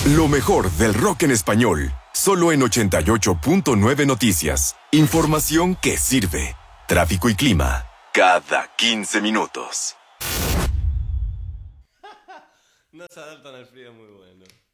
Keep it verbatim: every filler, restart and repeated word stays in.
Lo mejor del rock en español, solo en ochenta y ocho punto nueve Noticias. Información que sirve. Tráfico y clima, cada quince minutos. No se adaptan al frío, muy bueno.